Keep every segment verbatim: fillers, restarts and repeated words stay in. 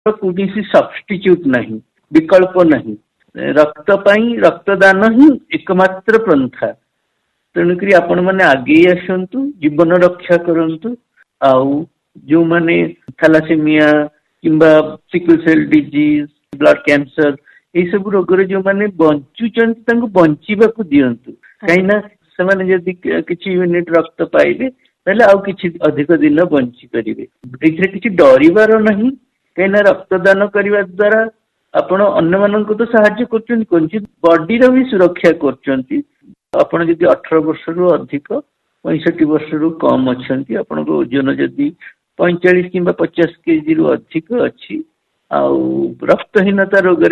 कौन सब्स्टिट्यूट नहीं, विकल्प नहीं। रक्त पाई रक्तदान ही एकमात्र पंथा। तेणुक आपण मैंने आगे आसतु, जीवन रक्षा करंतु। आउ जो माने थैलासेमिया किंबा sickle cell disease, blood cancer, ये सब रोग जो मैंने बंचुचन बंचीबा को दिंतु। कहीं से जदि किसी यूनिट रक्त पाइबे ताले आउ किछि अधिक दिन बंची करिवे। एथिरे किछि डरिबार नहीं, कहीं रक्तदान करने द्वारा आपण अन्य मानक तो साहाय्य करछन, कोनछि बॉडी रो भी सुरक्षा करछन। आपण जदि अठारह वर्ष रु अधिक पैंसठ वर्ष रु कम अच्छी, आपण ओजन जदि पैंचाश कि पचास केजी रु अधिक अच्छी, आउ रक्तहीनता रोग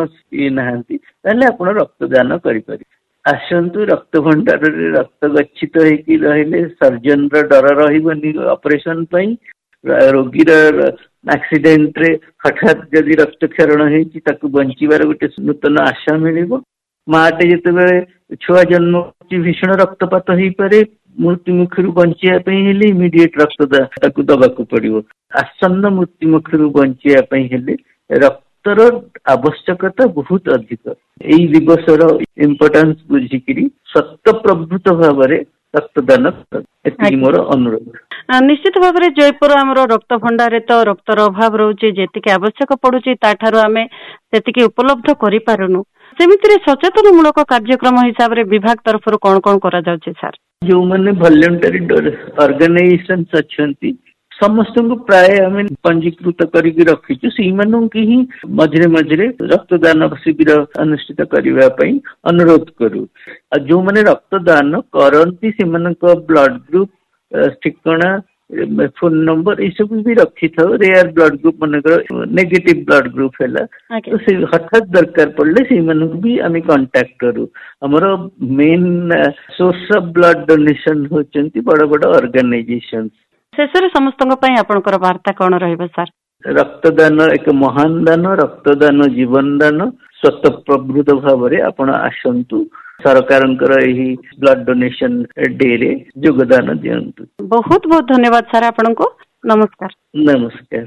आप रक्तदान करें। आसतु रक्त भंडार रक्त गच्छित होते सर्जन डर रही ऑपरेशन पई। रोगीर एक्सीडेंट रे हठात जदि रक्त क्षरण हो बंचार गोटे नूतन आशा मिल। माटे जिते छुआ जन्म भीषण रक्तपात हो पारे, मृत्यु मुखर बचापी इमिडिएट रक्त दबा पड़ो। आसन्न मृत्यु मुखर बचापी रक्तर आवश्यकता बहुत अधिक। यही दिवस इम्पोर्टेंस बुझिकी सत प्रभृत भाव रक्तदान एति मोर अनुरोध। निश्चित भाव में जयपुर आम रक्त भंडार तो रक्तर अभाव रोचे, जी आवश्यक पड़ुची ताठारु आमे सेतिकी उपलब्ध करि पारुनु। सेमितिरे सचेतन मूलक कार्यक्रम हिसाब रे विभाग तरफ कौन कौन करा जाउचे सर? जो माने वॉलंटरी ऑर्गेनाइजेशंस अछंती समस्त को प्राय आम पंजीकृत करके रखीचु। से ही मझे मझे रक्तदान शिविर अनुष्ठित करने अनुरोध करू। जो मैंने रक्तदान करती से ब्लड ग्रुप, ठिकाना, फोन नंबर ये सब भी रखी था। रेयर ब्लड ग्रुप मन नेगेटिव ब्लड ग्रुप है तो से हठात दरकार पड़े से भी आम कांटेक्ट करू। हमर main source of blood donation होचंती बड़ बड़ ऑर्गेनाइजेशंस। शेष समस्त आपनकर वार्ता कौन रहिबा सर? रक्तदान एक महान दान, रक्तदान जीवन दान। स्वत प्रभृत भाव में आपण आसतु, सरकारंकर एही ब्लड डोनेशन डे रे योगदान दियंतु। बहुत बहुत धन्यवाद सर आपन को। नमस्कार। नमस्कार।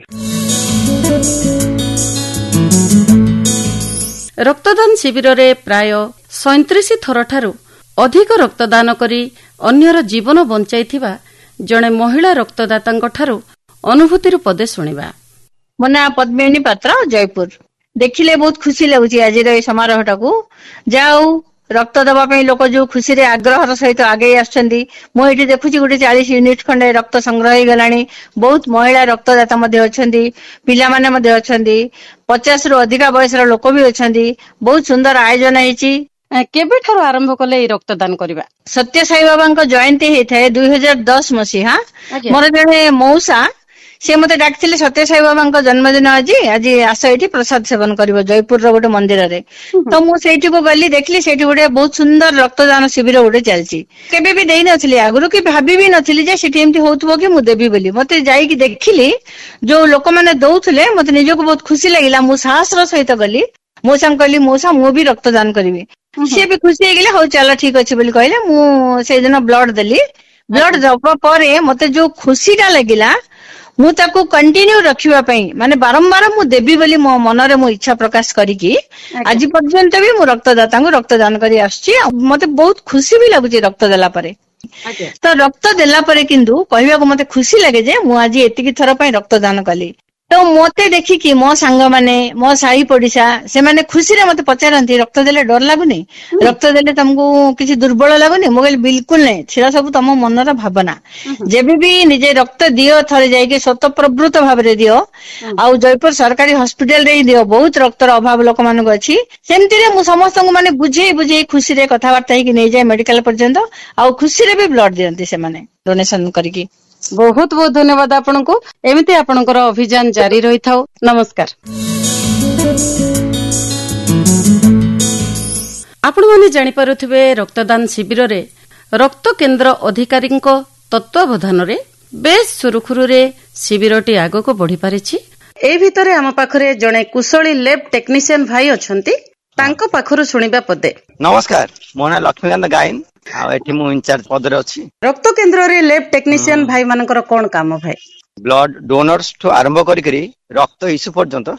रक्तदान शिविर रे प्राय सैंतीस थर ठारू अधिक रक्तदान करी अन्यर जीवन बंचाइथिबा जड़े महिला रक्तदाता ठारू अनुभूतिर पदे शुणा। मो ना पद्मिनी पात्र, जयपुर। देखिले बहुत खुशी लगुच आज समारोह टाकू। जाऊ रक्त दबा लोक जो खुशी रे आग्रह सहित आगे आसछंदी। मो एठी देखुची गोटे चालीस यूनिट खंडे रक्त संग्रह हो गलानी। बहुत महिला रक्तदाता मध्ये अछंदी, पिला माने मध्ये अछंदी, पचास रु अधिक बयस लोक भी अछंदी। बहुत सुंदर आयोजन होईची। केबे ठारो आरंभ कले रक्तदान करबा? सत्य साई बाबा जयंती होता दुई हजार दस मसीहा। मोर जड़े मौसा से मते डाकिथिले सत्य साई बाबा जन्मदिन आज आज आस ये प्रसाद सेवन कर जयपुर गोटे मंदिर रे। तो मुझे को गली देखली से गोटे बहुत सुंदर रक्तदान शिविर गोटे चलती। केबे भी देई नथिली, आगुरु कि भाभी भी नथिली जे सेठी एमती होतबो कि मु देबी बोली। मते जाई कि देखिली जो लोक माने दउथले, मते निजको बहुत खुशी लागिला। मु साहस रो सहित गली। मौसा कहली मौसा मु भी रक्तदान करिवे। सी भी खुशी हो गले। हो चलो ठीक अच्छे बोली कहले। मु से दिन ब्लड देली। ब्लड दबा परे मते जो खुशीटा लागिला मु ताको कंटिन्यू रखिबा पई माने बारंबार मु देबी बोली मो मन रे मो इच्छा प्रकाश करिकी आज पर्यंत भी मु रक्तदाता को रक्तदान करी आछी। मते बहुत खुशी भी लागुची रक्त देला परे। तो रक्त देला परे किंतु कहबा को मते खुशी लागे जे मु आज एतिकी थर पई रक्तदान कली। तो मते देखिकी मो सांग माने मो साही पड़िसा से माने खुशी रे मते पचारंती रक्त देले डर लागुनी, रक्त देले तुमको किसी दुर्बल लागुनी? मो कहली बिल्कुल नहीं, सेरा सब तुम मनर भावना। जेबे भी निजे रक्त दियो थरे जाइके स्वत प्रभृत भाव रे दियो। आउ जयपुर सरकारी हॉस्पिटल रे दियो। बहुत रक्तर अभाव लोक मानक अछि। सेमति रे मु समस्त को माने बुझे बुझे खुशी रे कथावार्ता ही नै जाय मेडिकल पर्यंत। आउ खुशी रे भी ब्लड दियंती से माने डोनेशन करिकी। बहुत बहुत धन्यवाद आपनको। एमिति आपनकर अभियान जारी रही थाउ। नमस्कार। आपण माने जानि पारुथिबे रक्तदान शिविर रे रक्त केन्द्र अधिकारी तत्वावधान रे बेस सुरुखुरु रे शिविरटी आगको बढ़ी पारिछि। ए भितरे आम पाखरे जणे कुशली लैब टेक्नीशियन भाई अछंती। तांको पाखरु सुनिबा पदे। नमस्कार, मो ना लक्ष्मीकांत गायन। आ एठी मु इंचार्ज पद रे अछि। रक्त केन्द्र रे लैब टेक्नीशियन भाई मानकर कोन काम भाई? ब्लड डोनर्स ठो आरंभ करी करी रक्त इश्यू पर्यंत